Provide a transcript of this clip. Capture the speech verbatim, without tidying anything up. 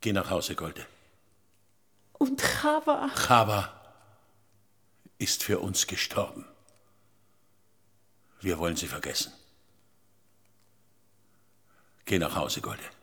Geh nach Hause, Golde. Und Chava? Chava ist für uns gestorben. Wir wollen sie vergessen. Geh nach Hause, Golde.